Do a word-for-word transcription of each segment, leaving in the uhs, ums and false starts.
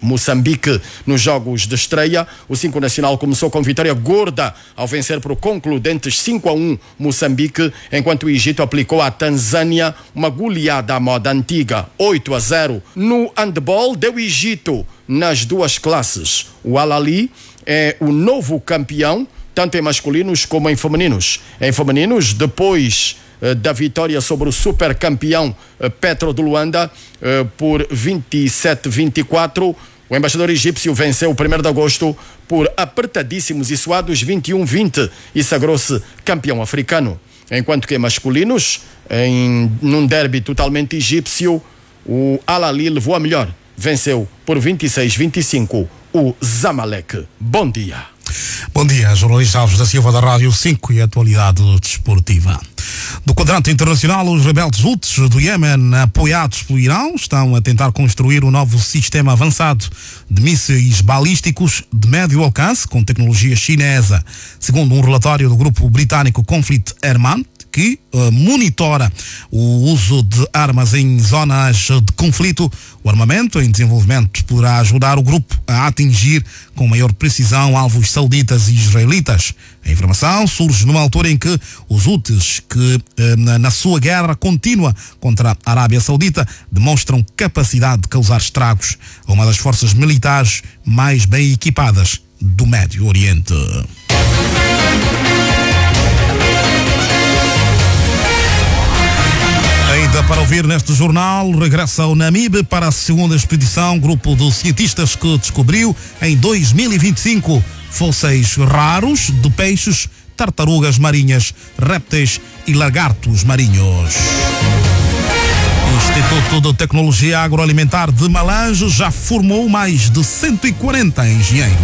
Moçambique. Nos jogos de estreia, o cinco nacional começou com vitória gorda ao vencer por concludentes cinco a um Moçambique, enquanto o Egito aplicou à Tanzânia uma goleada à moda antiga, oito a zero. No handball, deu Egito nas duas classes. O Al-Ahly é o novo campeão, tanto em masculinos como em femininos. Em femininos, depois eh, da vitória sobre o supercampeão eh, Petro de Luanda eh, por vinte e sete a vinte e quatro, o embaixador egípcio venceu o primeiro de agosto por apertadíssimos e suados vinte e um a vinte e sagrou-se campeão africano. Enquanto que em masculinos, em, num derby totalmente egípcio, o Al-Ahly levou a melhor. Venceu por vinte e seis a vinte e cinco o Zamalek. Bom dia. Bom dia, jornalista Alves da Silva da Rádio cinco e atualidade desportiva. Do quadrante internacional, os rebeldes Houthis do Iêmen, apoiados pelo Irão, estão a tentar construir um novo sistema avançado de mísseis balísticos de médio alcance com tecnologia chinesa. Segundo um relatório do grupo britânico Conflict Herman, que uh, monitora o uso de armas em zonas de conflito, o armamento em desenvolvimento poderá ajudar o grupo a atingir com maior precisão alvos sauditas e israelitas. A informação surge numa altura em que os Houthis, que uh, na, na sua guerra contínua contra a Arábia Saudita, demonstram capacidade de causar estragos a uma das forças militares mais bem equipadas do Médio Oriente. Ainda para ouvir neste jornal, regressa ao Namibe para a segunda expedição, grupo de cientistas que descobriu em dois mil e vinte e cinco fósseis raros de peixes, tartarugas marinhas, répteis e lagartos marinhos. O Instituto de Tecnologia Agroalimentar de Malange já formou mais de cento e quarenta engenheiros.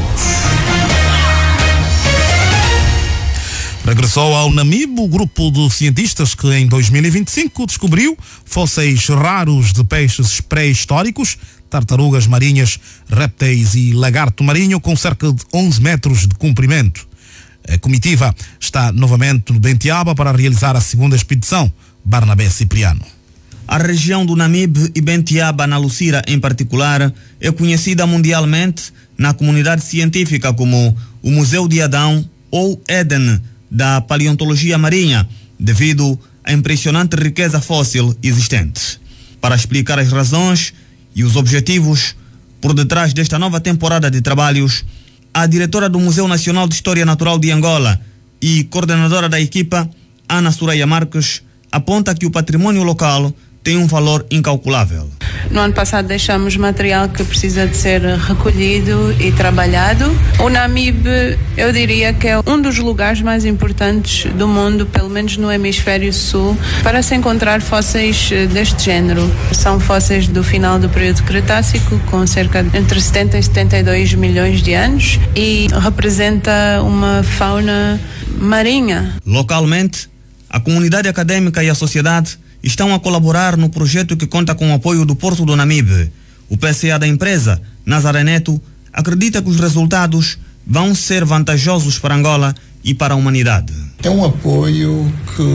Regressou ao Namibe o grupo de cientistas que em dois mil e vinte e cinco descobriu fósseis raros de peixes pré-históricos, tartarugas marinhas, répteis e lagarto marinho com cerca de onze metros de comprimento. A comitiva está novamente no Bentiaba para realizar a segunda expedição. Barnabé Cipriano. A região do Namibe e Bentiaba, na Lucira em particular, é conhecida mundialmente na comunidade científica como o Museu de Adão ou Éden da paleontologia marinha, devido à impressionante riqueza fóssil existente. Para explicar as razões e os objetivos por detrás desta nova temporada de trabalhos, a diretora do Museu Nacional de História Natural de Angola e coordenadora da equipa, Ana Soraya Marques, aponta que o patrimônio local tem um valor incalculável. No ano passado deixamos material que precisa de ser recolhido e trabalhado. O Namibe, eu diria que é um dos lugares mais importantes do mundo, pelo menos no hemisfério sul, para se encontrar fósseis deste género. São fósseis do final do período Cretácico, com cerca de entre setenta e setenta e dois milhões de anos, e representa uma fauna marinha. Localmente, a comunidade acadêmica e a sociedade estão a colaborar no projeto que conta com o apoio do Porto do Namibe. O P C A da empresa, Nazaré Neto, acredita que os resultados vão ser vantajosos para Angola e para a humanidade. É um apoio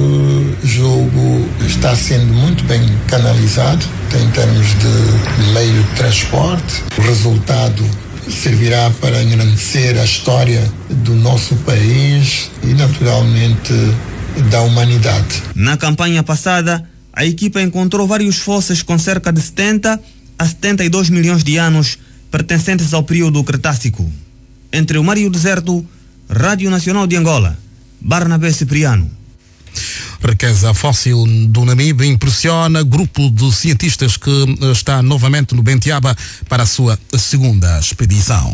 que julgo está sendo muito bem canalizado em termos de meio de transporte. O resultado servirá para engrandecer a história do nosso país e, naturalmente, da humanidade. Na campanha passada, a equipa encontrou vários fósseis com cerca de setenta a setenta e dois milhões de anos pertencentes ao período Cretácico. Entre o mar e o deserto, Rádio Nacional de Angola, Barnabé Cipriano. Riqueza fóssil do Namibe impressiona grupo de cientistas que está novamente no Bentiaba para a sua segunda expedição.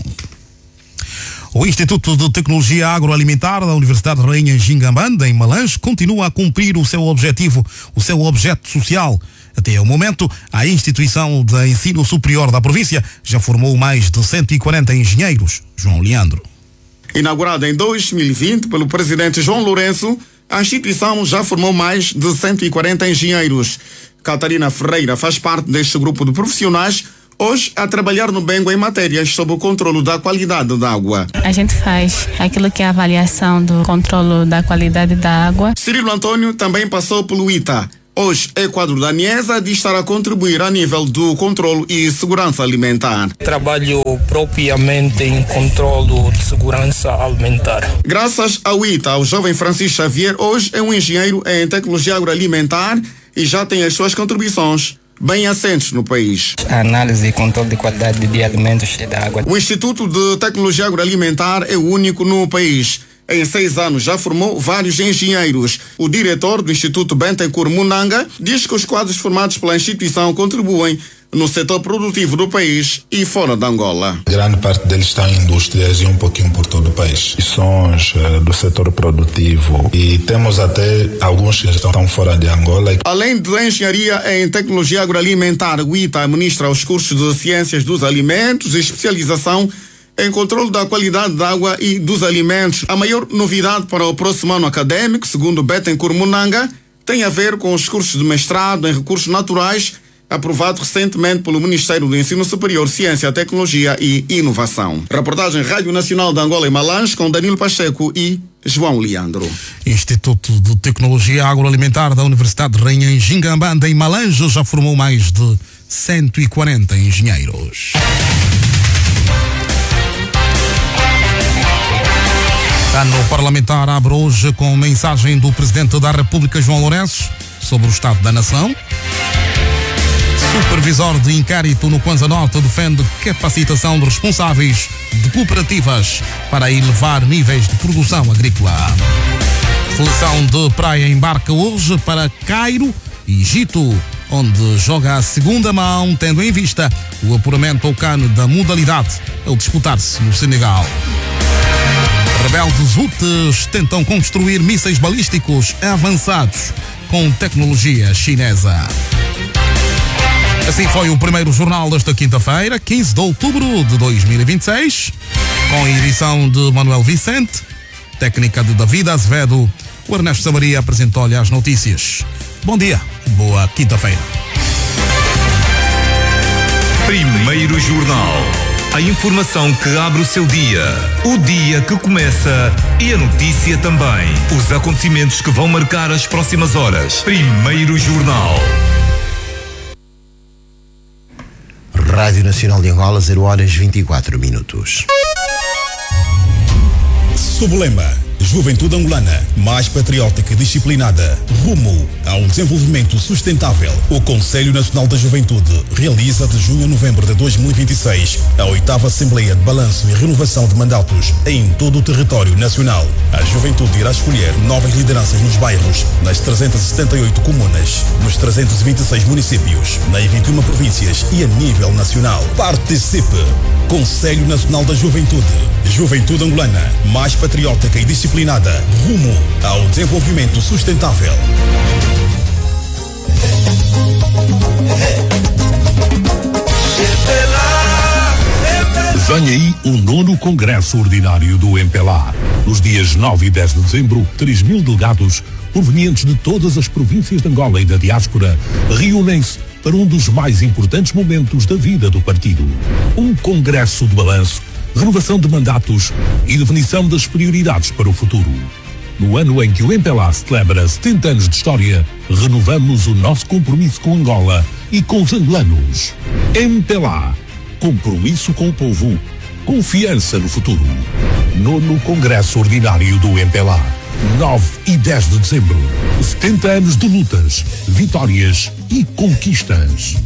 O Instituto de Tecnologia Agroalimentar da Universidade de Rainha Gingambanda, em Malange, continua a cumprir o seu objetivo, o seu objeto social. Até o momento, a instituição de ensino superior da província já formou mais de cento e quarenta engenheiros. João Leandro. Inaugurada em dois mil e vinte pelo presidente João Lourenço, a instituição já formou mais de cento e quarenta engenheiros. Catarina Ferreira faz parte deste grupo de profissionais, hoje a trabalhar no Bengo em matérias sobre o controlo da qualidade da água. A gente faz aquilo que é a avaliação do controlo da qualidade da água. Cirilo Antônio também passou pelo I T A. Hoje, é quadro da ANIESA de estar a contribuir a nível do controlo e segurança alimentar. Trabalho propriamente em controlo de segurança alimentar. Graças ao I T A, o jovem Francisco Xavier hoje é um engenheiro em tecnologia agroalimentar e já tem as suas contribuições bem assentes no país. A análise e controle de qualidade de alimentos e da água. O Instituto de Tecnologia Agroalimentar é o único no país. Em seis anos já formou vários engenheiros. O diretor do Instituto Bentencourt Munanga diz que os quadros formados pela instituição contribuem no setor produtivo do país e fora de Angola. Grande parte deles está em indústrias e um pouquinho por todo o país. Sons uh, do setor produtivo e temos até alguns que estão fora de Angola. Além de engenharia em tecnologia agroalimentar, o I T A administra os cursos de ciências dos alimentos e especialização em controle da qualidade da água e dos alimentos. A maior novidade para o próximo ano acadêmico, segundo Bentencourt Munanga, tem a ver com os cursos de mestrado em recursos naturais, aprovado recentemente pelo Ministério do Ensino Superior, Ciência, Tecnologia e Inovação. Reportagem Rádio Nacional de Angola e Malange com Danilo Pacheco e João Leandro. Instituto de Tecnologia Agroalimentar da Universidade de Rainha em Gingambanda, em Malange, já formou mais de cento e quarenta engenheiros. Ano parlamentar abre hoje com mensagem do Presidente da República, João Lourenço, sobre o Estado da Nação. Supervisor de inquérito no Kwanza Norte defende capacitação de responsáveis de cooperativas para elevar níveis de produção agrícola. Seleção de praia embarca hoje para Cairo, Egito, onde joga a segunda mão, tendo em vista o apuramento ao cano da modalidade ao disputar-se no Senegal. Rebeldes Houthis tentam construir mísseis balísticos avançados com tecnologia chinesa. Assim foi o primeiro jornal desta quinta-feira, quinze de outubro de dois mil e vinte e seis, com a edição de Manuel Vicente, técnica de David Azevedo. O Ernesto Samaria apresentou-lhe as notícias. Bom dia, boa quinta-feira. Primeiro Jornal. A informação que abre o seu dia, o dia que começa e a notícia também. Os acontecimentos que vão marcar as próximas horas. Primeiro Jornal. Rádio Nacional de Angola, zero horas vinte e quatro minutos. Sob o lema Juventude Angolana, mais patriótica e disciplinada, rumo a um desenvolvimento sustentável. O Conselho Nacional da Juventude realiza de junho a novembro de dois mil e vinte e seis a oitava Assembleia de Balanço e Renovação de Mandatos em todo o território nacional. A juventude irá escolher novas lideranças nos bairros, nas trezentas e setenta e oito comunas, nos trezentos e vinte e seis municípios, nas vinte e uma províncias e a nível nacional. Participe! Conselho Nacional da Juventude. Juventude Angolana, mais patriótica e disciplinada, rumo ao desenvolvimento sustentável. Vem aí o nono Congresso Ordinário do M P L A. Nos dias nove e dez de dezembro, três mil delegados provenientes de todas as províncias de Angola e da diáspora reúnem-se para um dos mais importantes momentos da vida do partido. Um congresso de balanço, renovação de mandatos e definição das prioridades para o futuro. No ano em que o M P L A celebra setenta anos de história, renovamos o nosso compromisso com Angola e com os angolanos. M P L A, compromisso com o povo, confiança no futuro. Nono Congresso Ordinário do M P L A. nove e dez de dezembro. setenta anos de lutas, vitórias e conquistas.